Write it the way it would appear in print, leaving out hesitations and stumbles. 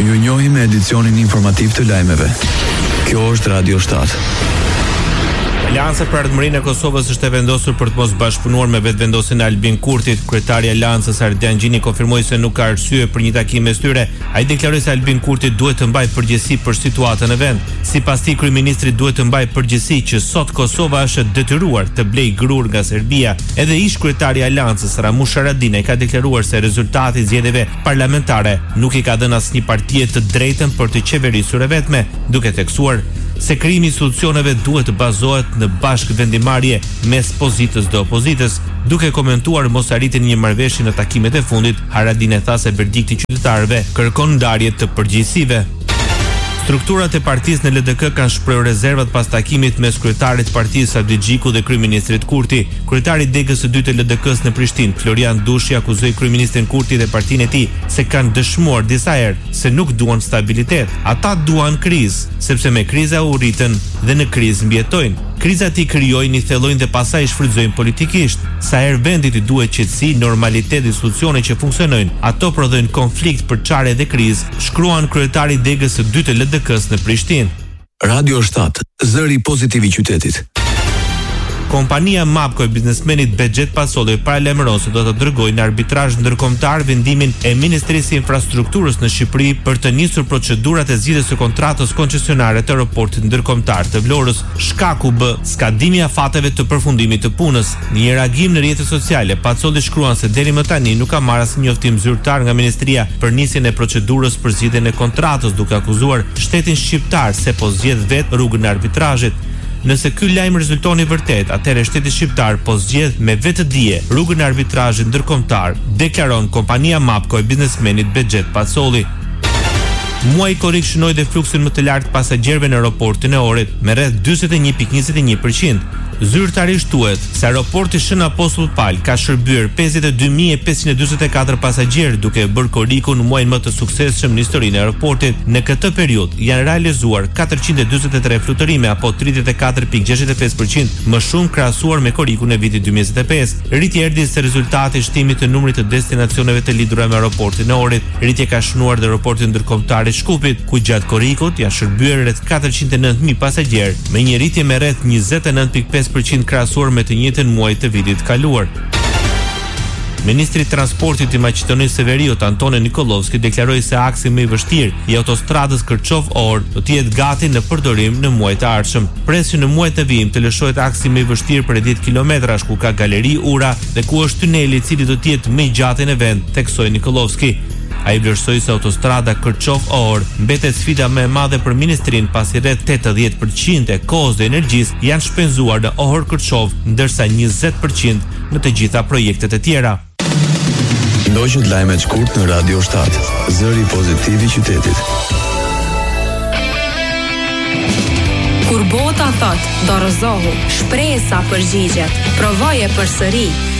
Ju njohim me edicionin informativ të lajmeve. Kjo është Radio 7. Alianca për Ardhmërinë e Kosovës është e vendosur për të mos bashkëpunuar me vetëvendosjen e Albin Kurtit. Kryetari i Aleancës Ardian Gjini konfirmoi se nuk ka arsye për një takim mes tyre. Ai deklaroi se Albin Kurti duhet të mbajë përgjegjësi për situatën e vend. Sipas tij, kryeministri duhet të mbajë përgjegjësi që sot Kosova është detyruar të blejë grur nga Serbia. Edhe ish kryetari i Aleancës Ramush Haradinaj ka deklaruar se rezultati i zgjedhjeve parlamentare nuk i ka dhënë asnjë partie të drejtën për të qeverisur e vetme, duke theksuar se krijimi i institucioneve duhet të bazohet në bashkëvendimarrje mes pozitës dhe opozitës. Duke komentuar mosarritjen e një marrëveshje në takimet e fundit, Haradinaj tha se verdikti i qytetarëve kërkon ndarje të përgjegjësive. Strukturat e partisë në LDK kanë shprehur rezervat pas takimit mes kryetarit të partisë Sadi Xhiku dhe kryeministrit Kurti. Kryetari i degës së dytë të LDK-s në Prishtinë, Florian Dushi, akuzoi kryeministrin Kurti dhe partinë e tij se kanë dëshmuar disa herë se nuk duan stabilitet. Ata duan krizë, sepse me kriza u rritën dhe në krizë mbijetojnë. Krizat i krijojnë, i thellojnë dhe pastaj i shfrytëzojnë politikisht. Sa herë vendit i duhet qetësi, normalitet dhe institucione që funksionojnë, ato prodhojnë konflikt, përçarje dhe krizë, shkruan kryetari i degës së dytë të LDK-s në Prishtinë. Radio 7, zëri pozitiv i qytetit. Kompania Mapco e biznesmenit Bexhet Pasolli paralajmëron se do të dërgojë në arbitrazh ndërkombëtar vendimin e Ministrisë së Infrastrukturës në Shqipëri për të nisur procedurat e zgjidhjes së kontratës koncesionare të aeroportit ndërkombëtar të Vlorës. Shkaku b skadimi i afateve të përfundimit të punës. Në një reagim në rrjetet sociale, Pasolli shkruan se deri më tani nuk ka marrë asnjë njoftim zyrtar nga Ministria për nisjen e procedurës për zgjidhjen e kontratës, duke akuzuar shtetin shqiptar se po zgjedh vetë rrugën e arbitrazhit. Nëse ky lajm rezulton i vërtet, atëherë shteti shqiptar po zgjedh me vetëdije rrugën e arbitrazhit ndërkombëtar, deklaron kompania Mapco e biznesmenit Bexhet Pasolli. Muaji korrik shënoi dhe fluksin më të lartë pasagjerëve në aeroportin e Ohrit me rreth 41.21%. Zyrtarisht thuhet se aeroporti Shën Apostull Pal ka shërbyer 52.544 pasagjerë, duke bërë korrikun në muajin më të suksesshëm në historinë e aeroportit. Në këtë periudhë janë realizuar 443 fluturime apo 34.65% më shumë krahasuar me korrikun e vitit 2025. Rritja erdhi si rezultati i shtimit të numrit të destinacioneve të lidhura me aeroportin e Ohrit. Rritja ka shënuar dhe aeroportin ndërkombëtar i Shkupit, ku gjatë korrikut janë shërbyer rreth 409.000 pasagjerë, me një rritje me rreth 29.5% krahasuar me të njëjtën muaj të vitit kaluar. Ministri i Transportit i Maqedonisë së Veriut, Antoni Nikolovski, deklaroi se aksi më i vështirë i autostradës Kërçov-Or do të jetë gati në përdorim në muajt e ardhshëm. Presin në muajt e vijim të lëshohet aksi më i vështirë për 10 kilometrash, ku ka galeri, ura dhe ku është tuneli i cili do të jetë më i gjatë në vend, theksoi Nikolovski. Ai vlerësoi se autostrada Kërçov-Or mbetet sfida më e madhe për ministrinë, pasi rreth 80% e kohës dhe energjisë janë shpenzuar në Ohor-Kërçov, ndërsa 20% në të gjitha projektet e tjera. Ndoqët lajmet shkurt në Radio 7, zëri pozitiv i qytetit. Kur bota thot, dorëzohu, shpresa përgjigjet, provoje përsëri.